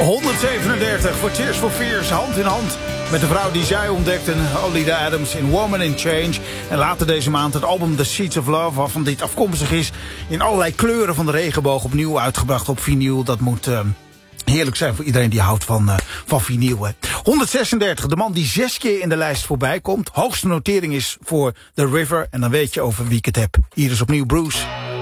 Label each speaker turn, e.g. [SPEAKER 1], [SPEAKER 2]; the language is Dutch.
[SPEAKER 1] 137 voor Tears for Fears, hand in hand met de vrouw die zij ontdekten, Olivia Adams in Woman in Change. En later deze maand het album The Seeds of Love, waarvan dit afkomstig is, in allerlei kleuren van de regenboog, opnieuw uitgebracht op vinyl. Dat moet heerlijk zijn voor iedereen die houdt van vinyl. Hè. 136, de man die 6 keer in de lijst voorbij komt. Hoogste notering is voor The River. En dan weet je over wie ik het heb. Hier is opnieuw Bruce.